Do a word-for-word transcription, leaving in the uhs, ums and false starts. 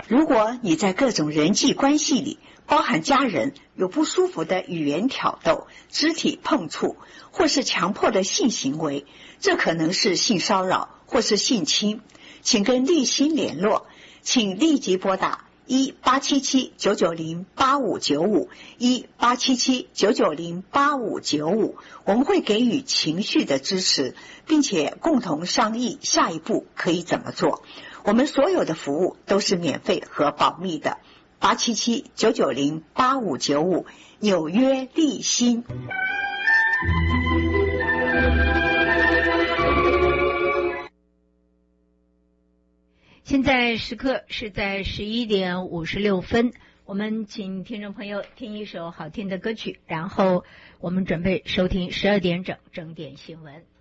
如果你在各种人际关系里，包含家人，有不舒服的语言挑逗、肢体碰触，或是强迫的性行为，这可能是性骚扰或是性侵，请跟立新联络，请立即拨打一八七七九九零八五九五一八七七九九零八五九五，我们会给予情绪的支持，并且共同商议下一步可以怎么做。我们所有的服务都是免费和保密的。八七七九九零八五九五，纽约立新。 现在时刻是在十一点五十六分，我们请听众朋友听一首好听的歌曲，然后我们准备收听十二点整整点新闻。